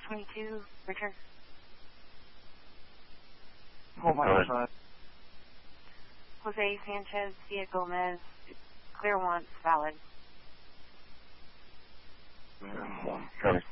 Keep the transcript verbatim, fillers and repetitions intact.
twenty-two, Richard. Oh, my God. Jose Sanchez Villa Gomez, clear once, valid. Okay.